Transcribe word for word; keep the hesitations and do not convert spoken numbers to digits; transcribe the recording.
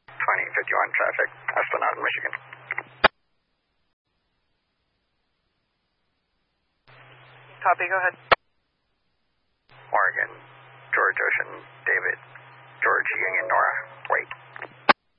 twenty fifty-one traffic, Esplanade, Michigan. Copy, go ahead. Oregon, George Ocean, David, George Union, Nora, wait.